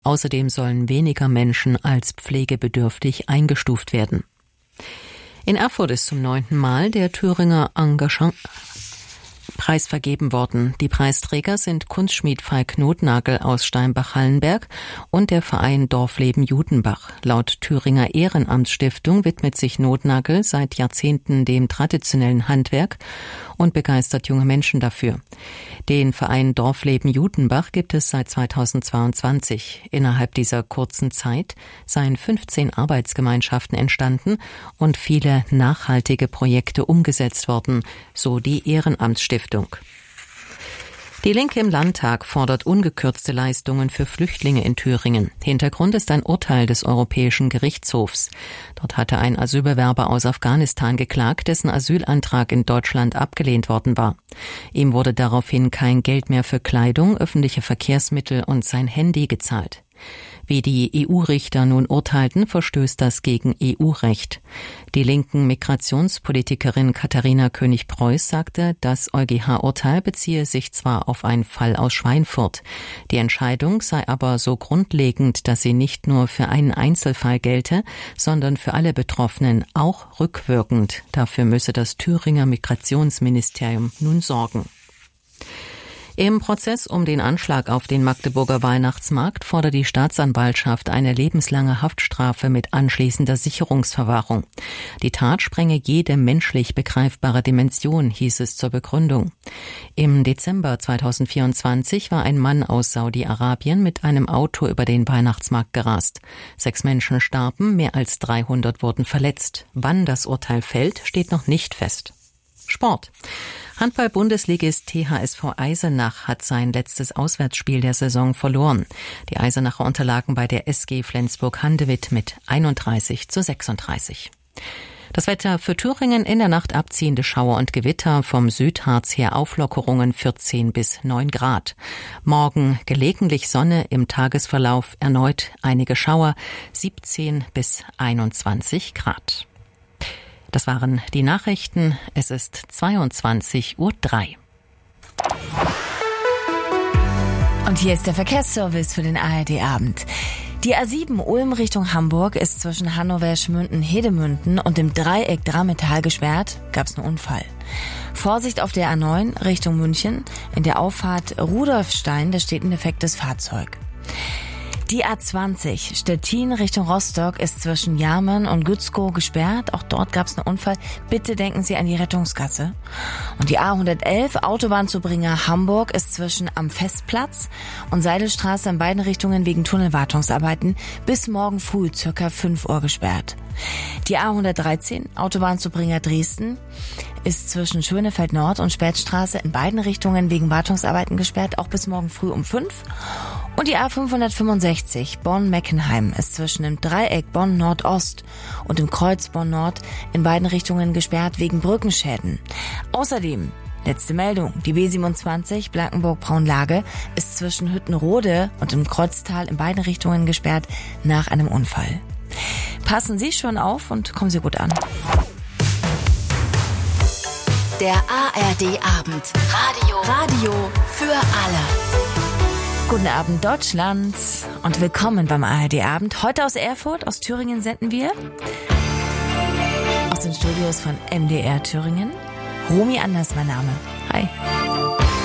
Außerdem sollen weniger Menschen als pflegebedürftig eingestuft werden. In Erfurt ist zum 9. Mal der Thüringer Engagement-Preis vergeben worden. Die Preisträger sind Kunstschmied Falk Nothnagel aus Steinbach-Hallenberg und der Verein Dorfleben Judenbach. Laut Thüringer Ehrenamtsstiftung widmet sich Nothnagel seit Jahrzehnten dem traditionellen Handwerk und begeistert junge Menschen dafür. Den Verein Dorfleben Judenbach gibt es seit 2022. Innerhalb dieser kurzen Zeit seien 15 Arbeitsgemeinschaften entstanden und viele nachhaltige Projekte umgesetzt worden, so die Ehrenamtsstiftung. Die Linke im Landtag fordert ungekürzte Leistungen für Flüchtlinge in Thüringen. Hintergrund ist ein Urteil des Europäischen Gerichtshofs. Dort hatte ein Asylbewerber aus Afghanistan geklagt, dessen Asylantrag in Deutschland abgelehnt worden war. Ihm wurde daraufhin kein Geld mehr für Kleidung, öffentliche Verkehrsmittel und sein Handy gezahlt. Wie die EU-Richter nun urteilten, verstößt das gegen EU-Recht. Die linken Migrationspolitikerin Katharina König-Preuß sagte, das EuGH-Urteil beziehe sich zwar auf einen Fall aus Schweinfurt. Die Entscheidung sei aber so grundlegend, dass sie nicht nur für einen Einzelfall gelte, sondern für alle Betroffenen, auch rückwirkend. Dafür müsse das Thüringer Migrationsministerium nun sorgen. Im Prozess um den Anschlag auf den Magdeburger Weihnachtsmarkt fordert die Staatsanwaltschaft eine lebenslange Haftstrafe mit anschließender Sicherungsverwahrung. Die Tat sprenge jede menschlich begreifbare Dimension, hieß es zur Begründung. Im Dezember 2024 war ein Mann aus Saudi-Arabien mit einem Auto über den Weihnachtsmarkt gerast. 6 Menschen starben, mehr als 300 wurden verletzt. Wann das Urteil fällt, steht noch nicht fest. Sport. Handball-Bundesligist THSV Eisenach hat sein letztes Auswärtsspiel der Saison verloren. Die Eisenacher unterlagen bei der SG Flensburg-Handewitt mit 31:36. Das Wetter für Thüringen: in der Nacht abziehende Schauer und Gewitter, vom Südharz her Auflockerungen 14 bis 9 Grad. Morgen gelegentlich Sonne, im Tagesverlauf erneut einige Schauer, 17 bis 21 Grad. Das waren die Nachrichten. Es ist 22:03 Uhr. Und hier ist der Verkehrsservice für den ARD-Abend. Die A7 Ulm Richtung Hamburg ist zwischen Hannover-Schmünden-Hedemünden und dem Dreieck Drammetal gesperrt. Gab's einen Unfall. Vorsicht auf der A9 Richtung München. In der Auffahrt Rudolfstein, da steht ein defektes Fahrzeug. Die A20 Stettin Richtung Rostock ist zwischen Jarmen und Gützkow gesperrt. Auch dort gab es einen Unfall. Bitte denken Sie an die Rettungsgasse. Und die A111 Autobahnzubringer Hamburg ist zwischen am Festplatz und Seidelstraße in beiden Richtungen wegen Tunnelwartungsarbeiten bis morgen früh ca. 5 Uhr gesperrt. Die A113 Autobahnzubringer Dresden ist zwischen Schönefeld Nord und Spätstraße in beiden Richtungen wegen Wartungsarbeiten gesperrt, auch bis morgen früh um 5. Und die A565 Bonn-Meckenheim ist zwischen dem Dreieck Bonn-Nordost und dem Kreuz Bonn-Nord in beiden Richtungen gesperrt wegen Brückenschäden. Außerdem, letzte Meldung, die B27 Blankenburg-Braunlage ist zwischen Hüttenrode und dem Kreuztal in beiden Richtungen gesperrt nach einem Unfall. Passen Sie schon auf und kommen Sie gut an. Der ARD-Abend. Radio für alle. Guten Abend Deutschland und willkommen beim ARD-Abend. Heute aus Erfurt, aus Thüringen senden wir. Aus den Studios von MDR Thüringen. Romy Anders mein Name. Hi.